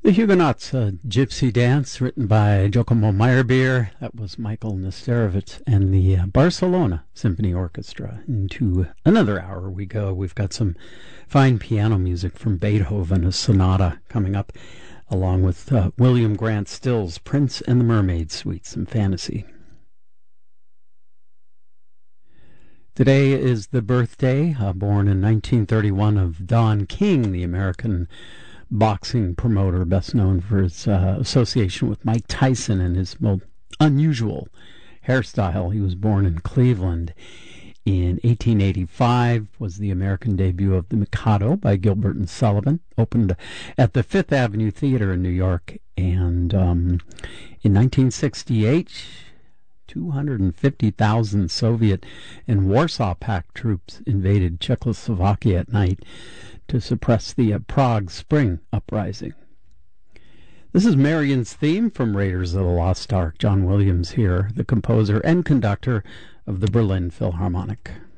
The Huguenots, a gypsy dance written by Giacomo Meyerbeer. That was Michael Nesterovitz and the Barcelona Symphony Orchestra. Into another hour we go. We've got some fine piano music from Beethoven, a sonata coming up, along with William Grant Still's Prince and the Mermaid Suite, some fantasy. Today is the birthday, born in 1931, of Don King, the American boxing promoter, best known for his association with Mike Tyson and his most unusual hairstyle. He was born in Cleveland in 1885, was the American debut of The Mikado by Gilbert and Sullivan, opened at the Fifth Avenue Theater in New York, and in 1968, 250,000 Soviet and Warsaw Pact troops invaded Czechoslovakia at night to suppress the Prague Spring Uprising. This is Marion's theme from Raiders of the Lost Ark. John Williams here, the composer and conductor of the Berlin Philharmonic.